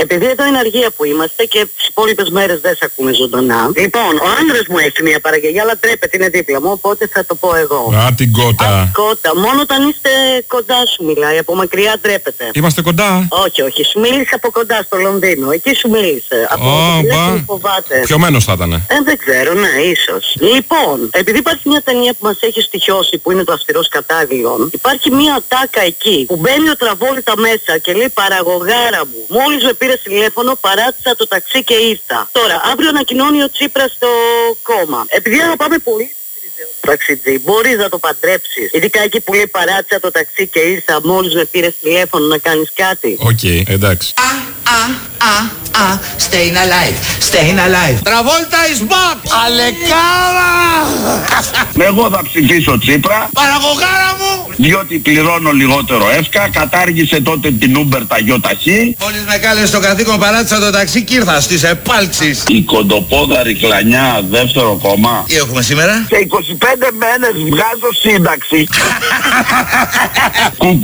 επειδή εδώ είναι αργία που είμαστε και τις υπόλοιπες μέρες δεν σε ακούμε ζωντανά. Λοιπόν, ο άντρας μου έχει μια παραγγελία, αλλά τρέπεται, είναι δίπλα μου, οπότε θα το πω εγώ. Α, την κότα. Κότα. Μόνο όταν είστε κοντά σου μιλάει, από μακριά τρέπεται. Είμαστε κοντά. Όχι, σου μίλησε από κοντά στο Λονδίνο. Εκεί σου μίλησε. Από εκεί φοβάται. Πιωμένος θα ήταν. Δεν ξέρω, ναι, ίσως. Λοιπόν, επειδή υπάρχει μια ταινία που μας έχει στοιχιώσει που είναι το Αυστηρός Κατάγλιον, υπάρχει μια τάκα εκεί που μπαίνει ο Τραβόλτα μέσα και λέει παραγωγάρα μου. Μόλις με πήρε τηλέφωνο, παράτησα το ταξί και ήρθα. Τώρα, αύριο ανακοινώνει ο Τσίπρας στο κόμμα. Επειδή αγαπάμε πολύ ταξιτζή, μπορείς να το παντρέψεις. Ειδικά εκεί που λέει παράτησα το ταξί και ήρθα, μόλις με πήρες τηλέφωνο να κάνεις κάτι. Οκ, εντάξει. Staying alive, staying alive. Travolta is back. Αλεκάρα. Εγώ θα ψηφίσω Τσίπρα. Παραγωγάρα μου. Διότι πληρώνω λιγότερο εύκα. Κατάργησε τότε την Uber τα γιοταχή. Μόλις με κάλεσε στο καθήκον παράτησα το ταξί και ήρθα στις επάλξεις. Η κοντοπόδαρη κλανιά δεύτερο κόμμα. Τι έχουμε σήμερα? Σε 25 μένες βγάζω σύνταξη. Κουκού.